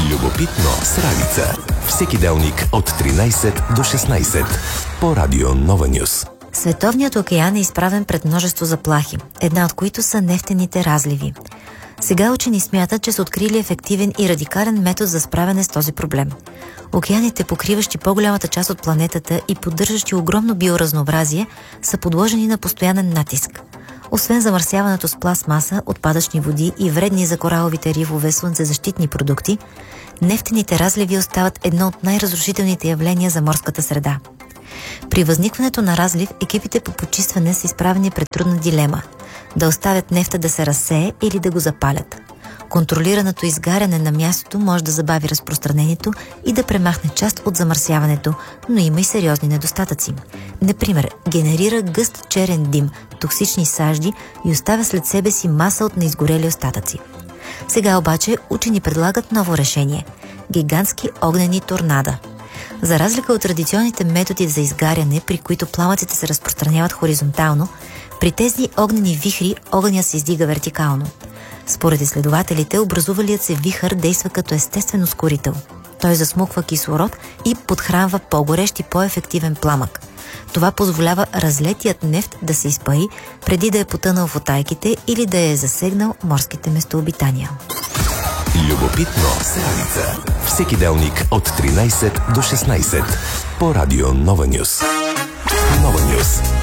Любопитно с Ралица. Всеки делник от 13 до 16 по Радио Нова Нюс. Световният океан е изправен пред множество заплахи, една от които са нефтените разливи. Сега учени смятат, че са открили ефективен и радикален метод за справяне с този проблем. Океаните, покриващи по-голямата част от планетата и поддържащи огромно биоразнообразие, са подложени на постоянен натиск. Освен замърсяването с пластмаса, отпадъчни води и вредни за кораловите рифове слънцезащитни продукти, нефтените разливи остават едно от най-разрушителните явления за морската среда. При възникването на разлив, екипите по почистване са изправени пред трудна дилема – да оставят нефта да се разсее или да го запалят. Контролираното изгаряне на мястото може да забави разпространението и да премахне част от замърсяването, но има и сериозни недостатъци. Например, генерира гъст черен дим, токсични сажди и оставя след себе си маса от неизгорели остатъци. Сега обаче учени предлагат ново решение – гигантски огнени торнада. За разлика от традиционните методи за изгаряне, при които пламъците се разпространяват хоризонтално, при тези огнени вихри огъня се издига вертикално. Според изследователите, образувалият се вихър действа като естествен ускорител. Той засмуква кислород и подхранва по-горещ и по-ефективен пламък. Това позволява разлетият нефт да се изпари, преди да е потънал в утайките или да е засегнал морските местообитания. Любопитно с Ралица. Всеки делник от 13 до 16 по Радио Нова Нюс. Нова Нюс.